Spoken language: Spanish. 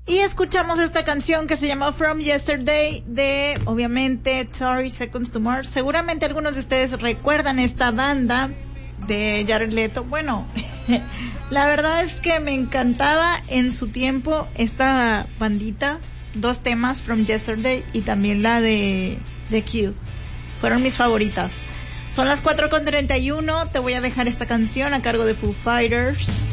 Y escuchamos esta canción que se llama From Yesterday de, obviamente, 30 Seconds to Mars. Seguramente algunos de ustedes recuerdan esta banda de Jared Leto. Bueno, la verdad es que me encantaba en su tiempo esta bandita. 2 temas, From Yesterday y también la de The Q. Fueron mis favoritas. Son las 4:31. Te voy a dejar esta canción a cargo de Foo Fighters.